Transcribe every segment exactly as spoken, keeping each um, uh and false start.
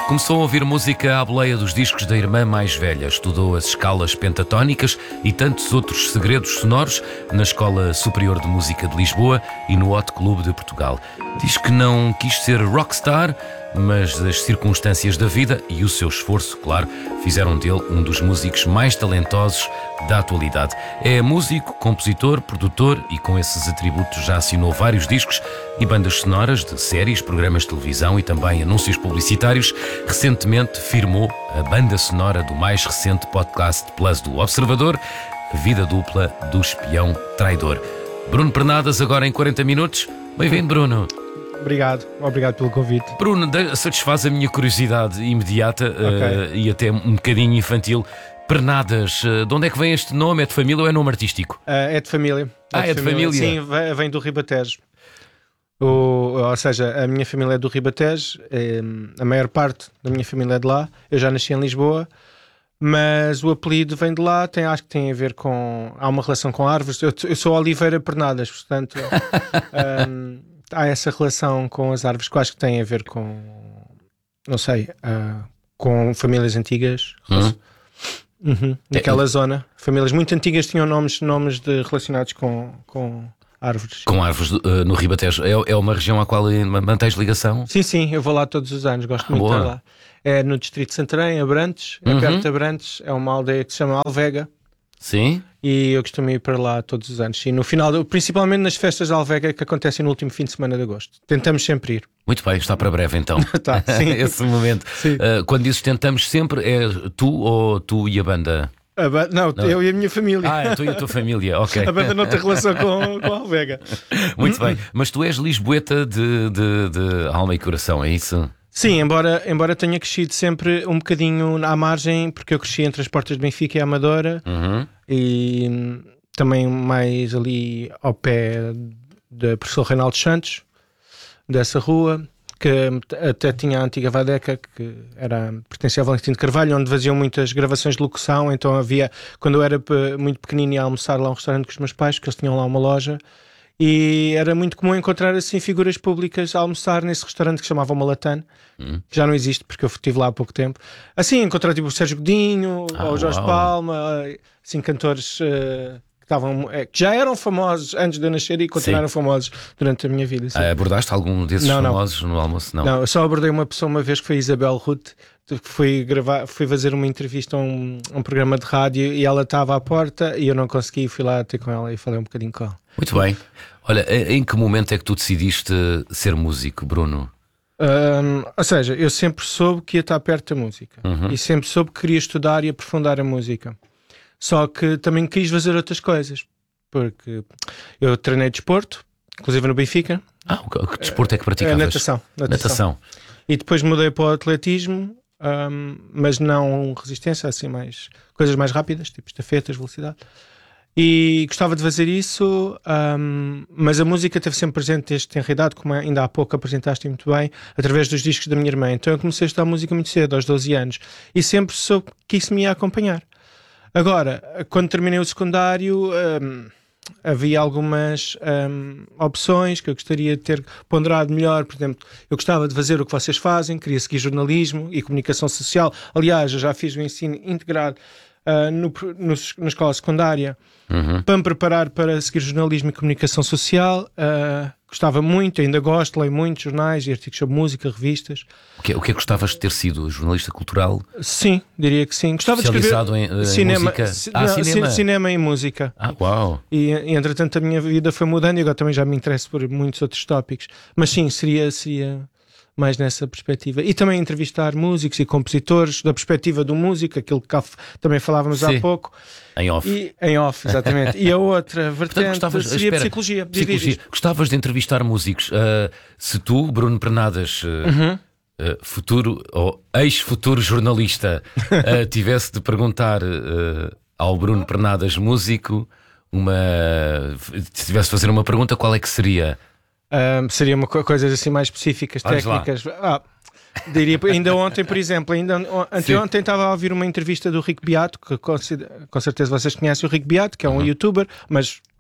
Começou a ouvir música à boleia dos discos da irmã mais velha, estudou as escalas pentatónicas e tantos outros segredos sonoros na Escola Superior de Música de Lisboa e no Hot Club de Portugal. Diz que não quis ser rockstar, mas as circunstâncias da vida e o seu esforço, claro, fizeram dele um dos músicos mais talentosos da atualidade. É músico, compositor, produtor e com esses atributos já assinou vários discos e bandas sonoras de séries, programas de televisão e também anúncios publicitários. Recentemente firmou a banda sonora do mais recente podcast Plus do Observador, A Vida Dupla do Espião Traidor. Bruno Pernadas, agora em quarenta minutos. Bem-vindo, Bruno. Obrigado, obrigado pelo convite. Bruno, satisfaz a minha curiosidade imediata, okay. uh, e até um bocadinho infantil. Pernadas, uh, de onde é que vem este nome? É de família ou é nome artístico? Uh, é de família. É ah, de é de família? família. Sim, vem do Ribatejo. O, ou seja, a minha família é do Ribatejo, é, a maior parte da minha família é de lá. Eu já nasci em Lisboa, mas o apelido vem de lá, tem, acho que tem a ver com... Há uma relação com árvores. Eu, eu sou Oliveira Pernadas, portanto... um, há essa relação com as árvores que eu acho que tem a ver com, não sei, uh, com famílias antigas. Uhum. Uhum. Naquela é, zona. Famílias muito antigas tinham nomes, nomes de, relacionados com, com árvores. Com árvores uh, no Ribatejo. É, é uma região à qual mantens ligação? Sim, sim, eu vou lá todos os anos, gosto ah, muito boa. de estar lá. É no distrito de Santarém, Abrantes, é uhum. perto de Abrantes, é uma aldeia que se chama Alvega. Sim. E eu costumo ir para lá todos os anos. E no final, principalmente nas festas de Alvega que acontecem no último fim de semana de agosto. Tentamos sempre ir. Muito bem, está para breve então. Tá, sim. Esse momento. Sim. Uh, quando dizes tentamos sempre, é tu ou tu e a banda? A ba... não, não, eu e a minha família. Ah, é tu e a tua família, ok. A banda não tem relação com, com a Alvega. Muito bem, mas tu és lisboeta de, de, de alma e coração, é isso? Sim, embora, embora tenha crescido sempre um bocadinho à margem, porque eu cresci entre as portas de Benfica e a Amadora, uhum. e também mais ali ao pé da professor Reinaldo Santos, dessa rua, que até tinha a antiga Vadeca, que era, pertencia ao Valentim de Carvalho, onde faziam muitas gravações de locução. Então havia, quando eu era muito pequenino, ia almoçar lá a um restaurante com os meus pais, porque eles tinham lá uma loja, e era muito comum encontrar assim figuras públicas a almoçar nesse restaurante que chamavam Malatane, hum. que já não existe porque eu estive lá há pouco tempo. Assim, encontrar tipo o Sérgio Godinho, ah, ou o Jorge uau. Palma, assim, cantores uh, que, estavam, é, que já eram famosos antes de eu nascer e continuaram Sim. famosos durante a minha vida. Ah, abordaste algum desses não, famosos não. no almoço? Não. Não, eu só abordei uma pessoa uma vez que foi a Isabel Ruth, que fui, gravar, fui fazer uma entrevista a um, a um programa de rádio e ela estava à porta e eu não consegui, fui lá ter com ela e falei um bocadinho com ela. Muito bem. Olha, em que momento é que tu decidiste ser músico, Bruno? Um, ou seja, eu sempre soube que ia estar perto da música, uhum. e sempre soube que queria estudar e aprofundar a música. Só que também quis fazer outras coisas, porque eu treinei desporto, inclusive no Benfica. Ah, que desporto é que praticavas? Natação, natação. Natação. E depois mudei para o atletismo, um, mas não resistência, assim, mais coisas mais rápidas, tipo estafetas, velocidade. E gostava de fazer isso, um, mas a música esteve sempre presente desde tenra idade, como ainda há pouco apresentaste muito bem, através dos discos da minha irmã. Então eu comecei a estudar música muito cedo, aos doze anos, e sempre soube que isso me ia acompanhar. Agora, quando terminei o secundário, um, havia algumas um, opções que eu gostaria de ter ponderado melhor. Por exemplo, eu gostava de fazer o que vocês fazem, queria seguir jornalismo e comunicação social. Aliás, eu já fiz o ensino integrado Uh, no, no, na escola secundária, uhum. para me preparar para seguir jornalismo e comunicação social. Uh, gostava muito, ainda gosto, leio muitos jornais e artigos sobre música, revistas. O que, o que é que gostavas de ter sido? Jornalista cultural? Sim, diria que sim. Gostava de escrever em, uh, cinema, em música? ci, Ah, não, cinema. cinema e música. Ah, uau! E, e entretanto a minha vida foi mudando e agora também já me interesso por muitos outros tópicos. Mas sim, seria... seria mais nessa perspectiva. E também entrevistar músicos e compositores da perspectiva do músico, aquilo que também falávamos Sim. há pouco. Em off. E, em off, exatamente. E a outra vertente Portanto, seria espera, psicologia. psicologia. Gostavas de entrevistar músicos. Uh, se tu, Bruno Pernadas, uh, uhum. uh, futuro ou ex-futuro jornalista, uh, tivesse de perguntar uh, ao Bruno Pernadas, músico, uma, se tivesse de fazer uma pergunta, qual é que seria? Um, seria uma co coisas assim mais específicas, Vamos técnicas. Ah, diria, ainda ontem, por exemplo, ainda anteontem estava a ouvir uma entrevista do Rico Beato, que com, com certeza vocês conhecem o Rico Beato, que é um uhum. youtuber, mas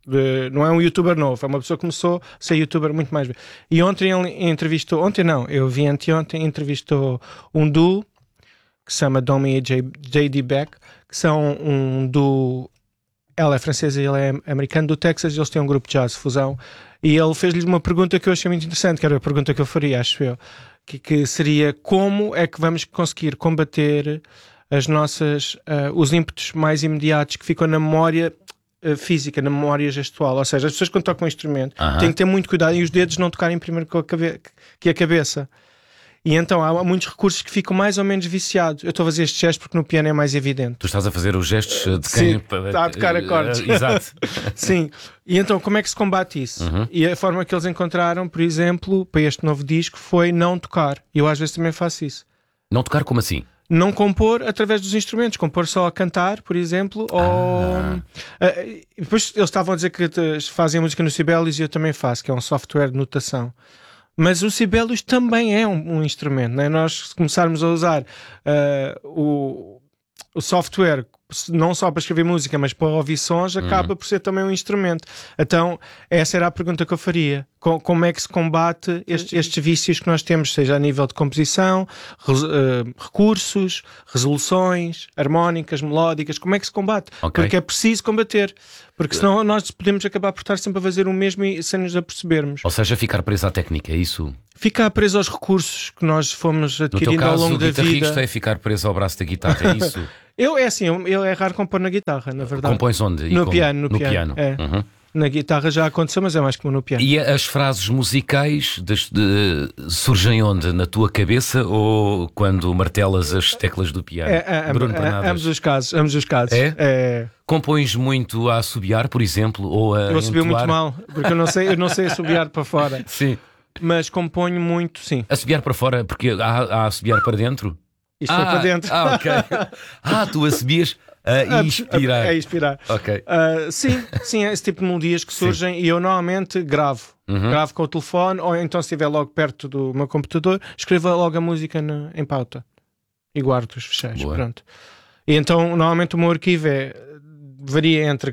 De, não é um youtuber novo, é uma pessoa que começou a ser youtuber muito mais velho. E ontem ele entrevistou, ontem não, eu vi anteontem, entrevistou um duo que se chama Domi e J D Beck, que são um duo, ela é francesa e ele é americano, do Texas, eles têm um grupo de jazz, fusão, e ele fez-lhes uma pergunta que eu achei muito interessante, que era a pergunta que eu faria, acho eu, que, que seria como é que vamos conseguir combater as nossas, uh, os ímpetos mais imediatos que ficam na memória física, na memória gestual, ou seja, as pessoas quando tocam um instrumento uh-huh. têm que ter muito cuidado e os dedos não tocarem primeiro com a cabe- que a cabeça. E então há muitos recursos que ficam mais ou menos viciados. Eu estou a fazer este gesto porque no piano é mais evidente. Tu estás a fazer os gestos de quem... Sim, está a tocar acordes. Uh, exato. Sim. E então como é que se combate isso? Uhum. E a forma que eles encontraram, por exemplo, para este novo disco foi não tocar. E eu às vezes também faço isso. Não tocar como assim? Não compor através dos instrumentos, compor só a cantar, por exemplo, ou... Ah. Uh, depois eles estavam a dizer que fazem música no Sibelius e eu também faço, que é um software de notação. Mas o Sibelius também é um, um instrumento, né? Nós, se começarmos a usar uh, o, o software não só para escrever música, mas para ouvir sons, acaba uhum. por ser também um instrumento. Então, essa era a pergunta que eu faria. Com, como é que se combate estes, estes vícios que nós temos, seja a nível de composição, res, uh, recursos, resoluções, harmónicas, melódicas, como é que se combate? Okay. Porque é preciso combater. Porque senão nós podemos acabar por estar sempre a fazer o mesmo e sem nos apercebermos. Ou seja, ficar preso à técnica, é isso? Ficar preso aos recursos que nós fomos adquirindo ao longo da vida. No teu caso, o guitarrista é ficar preso ao braço da guitarra, é isso? Eu, é assim, eu, eu é raro compor na guitarra, na verdade. Compões onde? No como? piano, no, no piano. piano. É. Uhum. Na guitarra já aconteceu, mas é mais como no piano. E as frases musicais de, de, surgem onde? Na tua cabeça ou quando martelas as teclas do piano? É, é, Bruno é, é, ambos os casos, ambos os casos. É? É. Compões muito a assobiar, por exemplo, ou a Eu assobio entoar? muito mal, porque eu não sei, eu não sei assobiar para fora. Sim. Mas componho muito, sim. Assobiar para fora, porque há, há assobiar para dentro? Isto ah, foi para dentro. Ah, ok. Ah, tu assobias a inspirar. A, a, a inspirar. Ok. Uh, sim, sim, é esse tipo de melodias que surgem sim. E eu normalmente gravo. Uhum. Gravo com o telefone, ou então se estiver logo perto do meu computador, escrevo logo a música na, em pauta e guardo os fecheiros. Pronto. E então normalmente o meu arquivo é, varia entre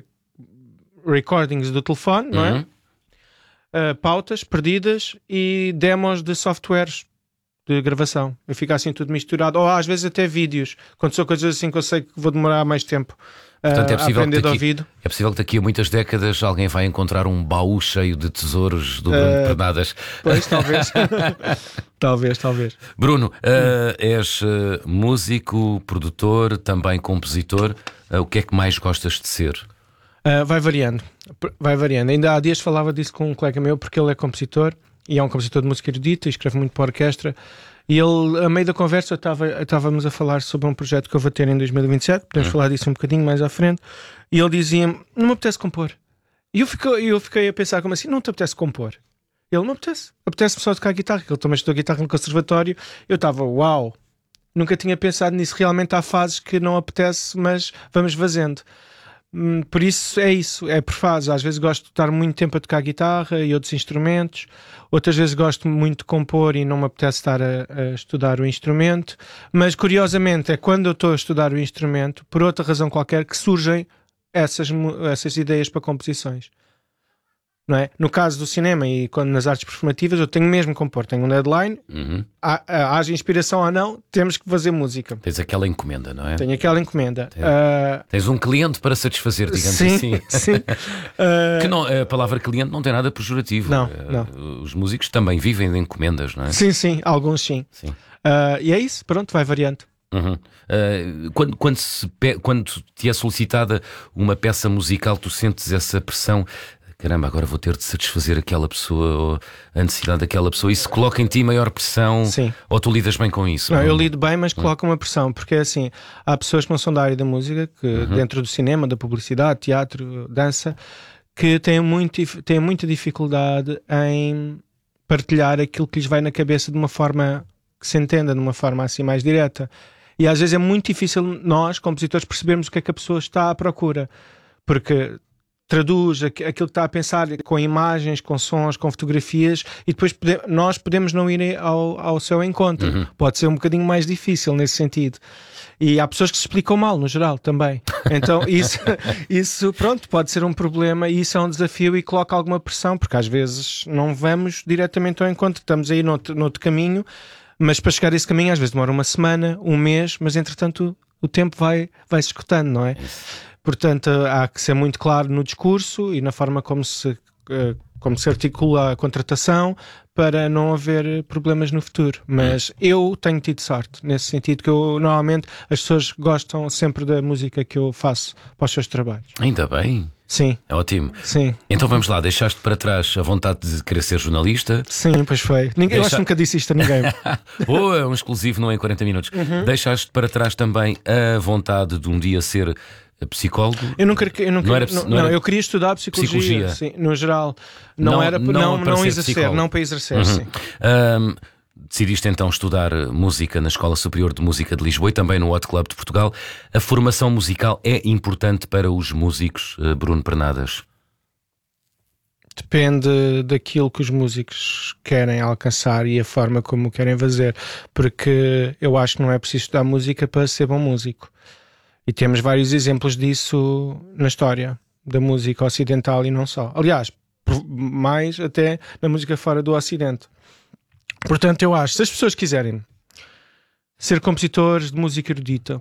recordings do telefone, não é? Uhum. Uh, pautas perdidas e demos de softwares de gravação. Eu fico assim tudo misturado, ou às vezes até vídeos, quando são coisas assim que eu sei que vou demorar mais tempo uh, Portanto, é a aprender de ouvido. É possível que daqui a muitas décadas alguém vai encontrar um baú cheio de tesouros do Bruno uh, Pernadas. Pois, talvez. talvez, talvez. Bruno, uh, és uh, músico, produtor, também compositor. Uh, o que é que mais gostas de ser? Uh, vai variando. Vai variando. Ainda há dias falava disso com um colega meu, porque ele é compositor e é um compositor de música erudita e escreve muito para a orquestra. E ele, a meio da conversa, estávamos a falar sobre um projeto que eu vou ter em dois mil e vinte e sete. Podemos uhum. falar disso um bocadinho mais à frente. E ele dizia-me: não me apetece compor. E eu fiquei, eu fiquei a pensar: como assim? Não te apetece compor? Ele: não apetece. Apetece-me só tocar guitarra, que ele também estudou guitarra no conservatório. Eu estava: uau! Nunca tinha pensado nisso. Realmente há fases que não apetece, mas vamos fazendo. Por isso é isso, é por fases. Às vezes gosto de estar muito tempo a tocar guitarra e outros instrumentos, outras vezes gosto muito de compor e não me apetece estar a, a estudar o instrumento, mas curiosamente é quando eu estou a estudar o instrumento, por outra razão qualquer, que surgem essas, essas ideias para composições. Não é? No caso do cinema e quando nas artes performativas eu tenho mesmo que compor, tenho um deadline, uhum. há, há, haja inspiração ou não, temos que fazer música. Tens aquela encomenda, não é? Tenho aquela encomenda. Tens, uh... Tens um cliente para satisfazer, digamos sim, assim. Sim. uh... Que não, a palavra cliente não tem nada pejorativo. Não, uh, não. Os músicos também vivem de encomendas, não é? Sim, sim, alguns sim. sim. Uh, e é isso, pronto, vai variando. Uhum. Uh, quando, quando, se pe... quando te é solicitada uma peça musical, tu sentes essa pressão? Caramba, agora vou ter de satisfazer aquela pessoa, ou a necessidade daquela pessoa. Isso coloca em ti maior pressão? Sim. Ou tu lidas bem com isso? Não, eu lido bem, mas coloca uma pressão, porque é assim, há pessoas que não são da área da música, que uhum. dentro do cinema, da publicidade, teatro, dança, que têm, muito, têm muita dificuldade em partilhar aquilo que lhes vai na cabeça de uma forma que se entenda, de uma forma assim mais direta. E às vezes é muito difícil nós, compositores, percebermos o que é que a pessoa está à procura, porque traduz aquilo que está a pensar com imagens, com sons, com fotografias, e depois pode, nós podemos não ir ao, ao seu encontro. Uhum. Pode ser um bocadinho mais difícil nesse sentido. E há pessoas que se explicam mal, no geral, também. Então isso, isso pronto, pode ser um problema, e isso é um desafio e coloca alguma pressão, porque às vezes não vamos diretamente ao encontro, estamos aí noutro, noutro caminho, mas para chegar a esse caminho às vezes demora uma semana, um mês, mas entretanto o, o tempo vai, vai se escutando, não é? Portanto, há que ser muito claro no discurso e na forma como se, como se articula a contratação para não haver problemas no futuro. Mas eu tenho tido sorte nesse sentido, que eu normalmente as pessoas gostam sempre da música que eu faço para os seus trabalhos. Ainda bem. Sim. É ótimo. Sim. Então vamos lá, deixaste para trás a vontade de querer ser jornalista? Sim, pois foi. Ninguém, Deixa... Eu acho que nunca disse isto a ninguém. Boa, é um exclusivo, não é em quarenta minutos. Uhum. Deixaste para trás também a vontade de um dia ser psicólogo? Eu nunca, eu nunca não, era, não, não, não era... eu queria estudar psicologia, psicologia. Sim, no geral. Não, não era não, não, para, não exercer, psicólogo. não para exercer, uhum. sim. Um, decidiste então estudar música na Escola Superior de Música de Lisboa e também no Hot Club de Portugal. A formação musical é importante para os músicos, Bruno Pernadas? Depende daquilo que os músicos querem alcançar e a forma como o querem fazer, porque eu acho que não é preciso estudar música para ser bom músico. E temos vários exemplos disso na história da música ocidental e não só. Aliás, mais até na música fora do Ocidente. Portanto, eu acho, se as pessoas quiserem ser compositores de música erudita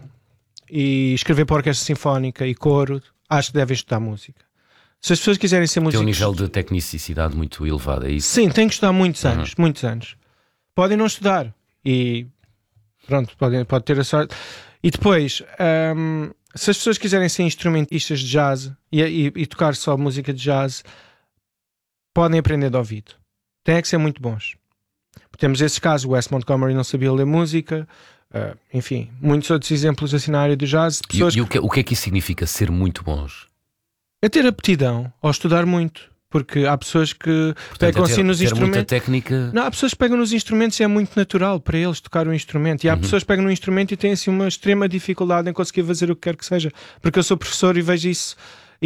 e escrever para orquestra sinfónica e coro, acho que devem estudar música. Se as pessoas quiserem ser músicos... Tem um nível de tecnicidade muito elevado, é isso? Sim, tem que estudar muitos anos, uhum. muitos anos. Podem não estudar e pronto, podem, pode ter a sorte. E depois, um, se as pessoas quiserem ser instrumentistas de jazz e, e, e tocar só música de jazz, podem aprender de ouvido. Tem que ser muito bons. Temos esses casos, o Wes Montgomery não sabia ler música, uh, enfim, muitos outros exemplos assim na área do jazz. Pessoas... E, e o, que, o que é que isso significa, ser muito bons? É ter aptidão ou estudar muito, porque há pessoas que Portanto, pegam é ter, assim nos ter instrumentos. Muita técnica... Não, há pessoas que pegam nos instrumentos e é muito natural para eles tocar um instrumento. E há uhum. pessoas que pegam no instrumento e têm assim uma extrema dificuldade em conseguir fazer o que quer que seja. Porque eu sou professor e vejo isso.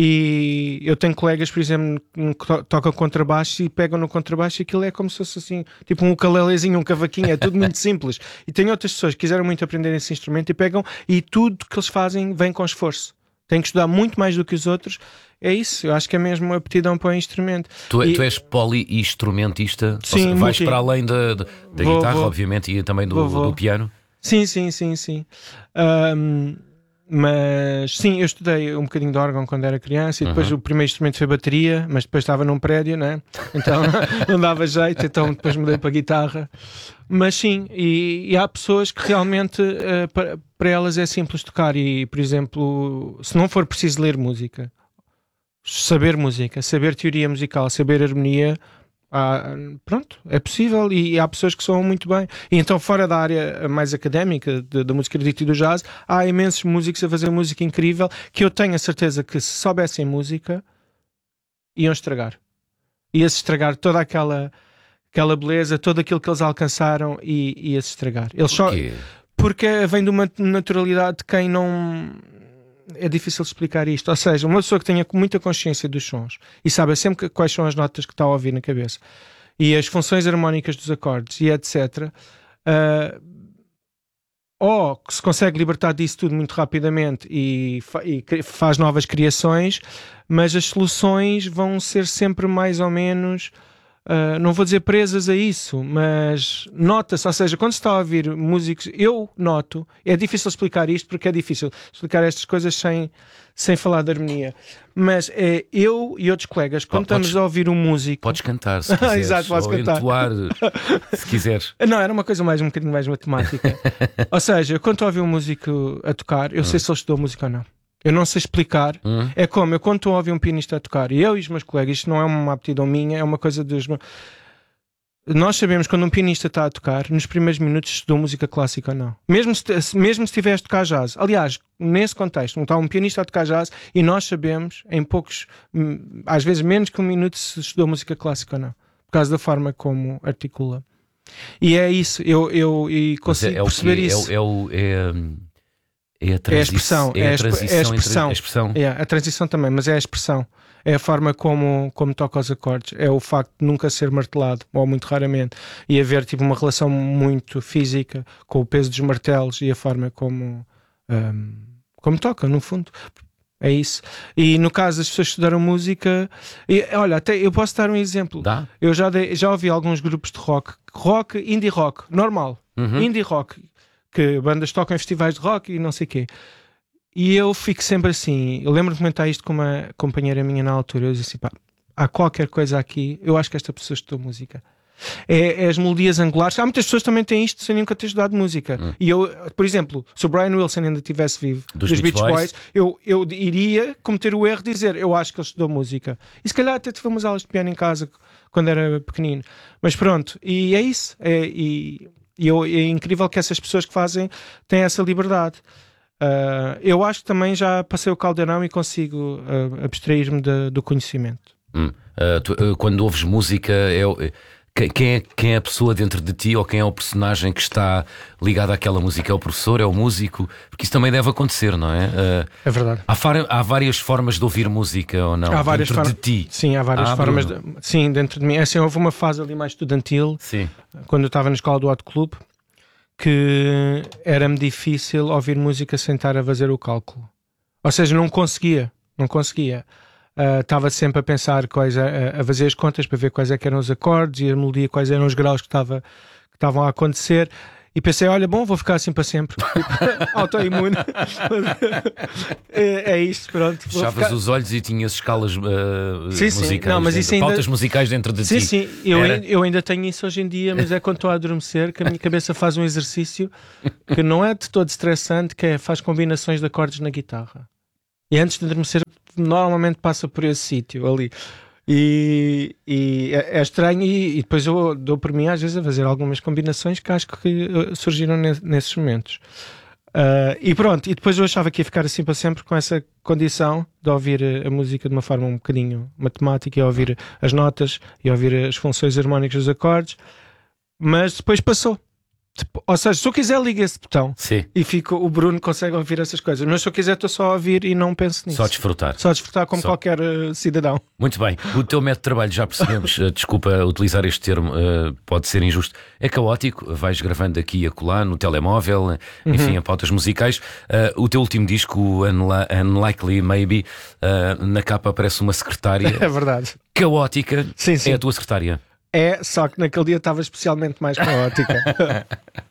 E eu tenho colegas, por exemplo, que to tocam contrabaixo e pegam no contrabaixo e aquilo é como se fosse assim, tipo um ukulelezinho, um cavaquinho, é tudo muito simples. E tem outras pessoas que quiseram muito aprender esse instrumento e pegam, e tudo que eles fazem vem com esforço. Têm que estudar muito mais do que os outros. É isso, eu acho que é mesmo uma aptidão para o instrumento. Tu, e... tu és poli-instrumentista? Sim, vais multi... para além da, da, da vou, guitarra, vou. obviamente, e também do, vou, vou. do piano? Sim, sim, sim, sim. Um, mas sim, eu estudei um bocadinho de órgão quando era criança e depois uhum. o primeiro instrumento foi bateria, mas depois estava num prédio, né? Então não dava jeito, então depois mudei para a guitarra. Mas sim, e, e há pessoas que realmente uh, para, para elas é simples tocar e, por exemplo, se não for preciso ler música, saber música, saber teoria musical, saber harmonia, ah, pronto, é possível e, e há pessoas que soam muito bem. E então fora da área mais académica da música erudita e do jazz, há imensos músicos a fazer música incrível que eu tenho a certeza que se soubessem música iam estragar. Ia-se estragar toda aquela, aquela beleza, todo aquilo que eles alcançaram e ia-se estragar. Eles só, porque vem de uma naturalidade de quem não... É difícil explicar isto. Ou seja, uma pessoa que tenha muita consciência dos sons e sabe sempre quais são as notas que está a ouvir na cabeça e as funções harmónicas dos acordes e etcétera. Uh, ou que se consegue libertar disso tudo muito rapidamente e, fa e faz novas criações, mas as soluções vão ser sempre mais ou menos... Uh, não vou dizer presas a isso, mas nota-se, ou seja, quando se está a ouvir músicos, eu noto, é difícil explicar isto porque é difícil explicar estas coisas sem, sem falar de harmonia, mas é eu e outros colegas, quando oh, podes, estamos a ouvir um músico... Podes cantar se quiseres, Exato, posso ou cantar. entoar se quiseres. Não, era uma coisa mais, um bocadinho mais matemática. Ou seja, quando estou a ouvir um músico a tocar, eu hum. sei se ele estudou música ou não. Eu não sei explicar. Hum. É como eu quando estou a ouvir um pianista a tocar e eu e os meus colegas, isto não é uma aptidão minha, é uma coisa dos meus... Nós sabemos quando um pianista está a tocar nos primeiros minutos se estudou música clássica ou não, mesmo se, mesmo se estiveres a tocar jazz. Aliás, nesse contexto, está um pianista a tocar jazz e nós sabemos em poucos, às vezes menos que um minuto, se estudou música clássica ou não, por causa da forma como articula. E é isso, eu, eu e consigo é, é perceber que, isso. É, o, é, é, é a É a expressão, é a, é a expressão, é a expressão. É, a transição também, mas é a expressão. é a forma como, como toca os acordes, é o facto de nunca ser martelado, ou muito raramente, e haver tipo uma relação muito física com o peso dos martelos e a forma como, um, como toca, no fundo. É isso. E no caso das pessoas que estudaram música, e, olha, até eu posso dar um exemplo. Dá? Eu já, dei, já ouvi alguns grupos de rock, rock, indie rock, normal, Uhum. indie rock, que bandas tocam em festivais de rock e não sei o quê. E eu fico sempre assim. Eu lembro de comentar isto com uma companheira minha na altura. Eu disse assim, pá, há qualquer coisa aqui. Eu acho que esta pessoa estudou música. É, é as melodias angulares. Há muitas pessoas que também têm isto sem nunca ter estudado música. Hum. E eu, por exemplo, se o Brian Wilson ainda estivesse vivo, dos, dos Beach Beach Boys, Boys, eu, eu iria cometer o erro de dizer eu acho que ele estudou música. E se calhar até tive umas aulas de piano em casa quando era pequenino. Mas pronto, e é isso. É, e e eu, é incrível que essas pessoas que fazem têm essa liberdade. Uh, eu acho que também já passei o caldeirão e consigo uh, abstrair-me de, do conhecimento. Hum. Uh, tu, uh, quando ouves música, é, quem, é, quem é a pessoa dentro de ti ou quem é o personagem que está ligado àquela música? É o professor, é o músico? Porque isso também deve acontecer, não é? Uh, é verdade. Há, há várias formas de ouvir música ou não? Há várias dentro formas. de ti? Sim, há várias ah, formas. De... Sim, dentro de mim. Assim, houve uma fase ali mais estudantil, sim, quando eu estava na escola do Hot Club, que era-me difícil ouvir música sem estar a fazer o cálculo. Ou seja, não conseguia, não conseguia. Uh, estava sempre a pensar, quais, a, a fazer as contas para ver quais é que eram os acordes e a melodia, quais eram os graus que, estava, que estavam a acontecer. E pensei, olha, bom, vou ficar assim para sempre. Autoimune. é, é isto, pronto. Fechavas ficar... os olhos e tinhas escalas uh, sim, musicais, sim. Não, mas dentro, isso ainda... pautas musicais dentro de sim, ti. Sim, sim. Eu, Era... eu ainda tenho isso hoje em dia, mas é quando estou a adormecer que a minha cabeça faz um exercício que não é de todo estressante, que é, faz combinações de acordes na guitarra. E antes de adormecer, normalmente passa por esse sítio ali. E, e é, é estranho, e, e depois eu dou por mim às vezes a fazer algumas combinações que acho que surgiram ne, nesses momentos. Uh, e pronto, e depois eu achava que ia ficar assim para sempre com essa condição de ouvir a música de uma forma um bocadinho matemática, e ouvir as notas e ouvir as funções harmónicas dos acordes, mas depois passou. Ou seja, se eu quiser ligo esse botão. Sim. E fico, o Bruno consegue ouvir essas coisas, mas se eu quiser estou só a ouvir e não penso nisso. Só desfrutar. Só desfrutar como só. qualquer uh, cidadão. Muito bem, o teu método de trabalho já percebemos. Desculpa utilizar este termo, uh, pode ser injusto. É caótico, vais gravando aqui e acolá no telemóvel, enfim, uhum. a pautas musicais. Uh, o teu último disco, Unli- Unlikely Maybe, uh, na capa aparece uma secretária. É verdade. Caótica. Sim, sim. É a tua secretária. É, só que naquele dia estava especialmente mais caótica.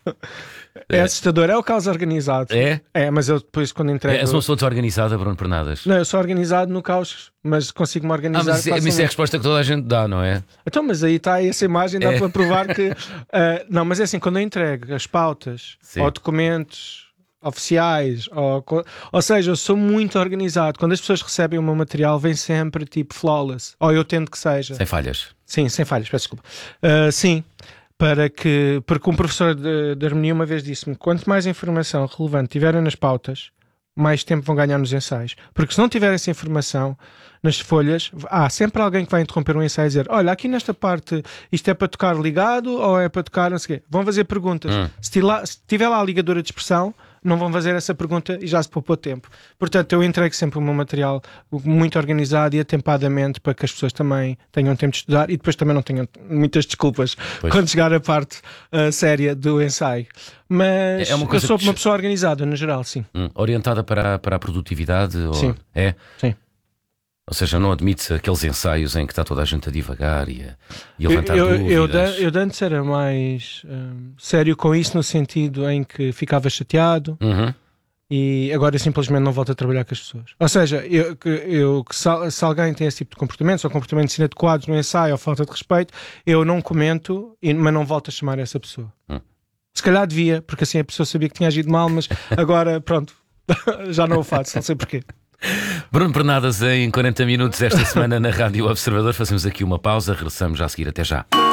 É assustador, é o caos organizado. É? É, mas eu depois quando entrego... És uma pessoa desorganizada, Bruno Pernadas? Não, eu sou organizado no caos, mas consigo-me organizar. Ah, mas, mas isso é a resposta que toda a gente dá, não é? Então, mas aí está essa imagem, dá é. para provar que... Uh, não, mas é assim, quando eu entrego as pautas Sim. ou documentos oficiais, ou, ou seja, eu sou muito organizado. Quando as pessoas recebem o meu material, vem sempre tipo flawless, ou eu tento que seja. Sem falhas. Sim, sem falhas, peço desculpa. Uh, sim, para que, porque um professor de, de harmonia uma vez disse-me: quanto mais informação relevante tiverem nas pautas, mais tempo vão ganhar nos ensaios. Porque se não tiver essa informação nas folhas, há sempre alguém que vai interromper um ensaio e dizer: olha, aqui nesta parte isto é para tocar ligado ou é para tocar não sei o quê. Vão fazer perguntas. Hum. Se, tiver, se tiver lá a ligadora de expressão, não vão fazer essa pergunta e já se poupou tempo. Portanto, eu entrego sempre o meu material muito organizado e atempadamente para que as pessoas também tenham tempo de estudar e depois também não tenham muitas desculpas pois. Quando chegar a parte uh, séria do ensaio. Mas é uma coisa eu sou que... uma pessoa organizada, no geral, sim. Hum, orientada para a, para a produtividade? Ou... Sim. É? Sim. Ou seja, não admite aqueles ensaios em que está toda a gente a divagar e a, e a levantar eu, eu, dúvidas? Eu, eu de antes era mais um, sério com isso, no sentido em que ficava chateado uhum. e agora simplesmente não volto a trabalhar com as pessoas. Ou seja, eu, eu, se, se alguém tem esse tipo de comportamentos ou comportamentos inadequados no ensaio ou falta de respeito, eu não comento, mas não volto a chamar essa pessoa. Hum. Se calhar devia, porque assim a pessoa sabia que tinha agido mal, mas agora pronto, já não o faço, não sei porquê. Bruno Pernadas em quarenta minutos esta semana na Rádio Observador. Fazemos aqui uma pausa, regressamos já a seguir. Até já.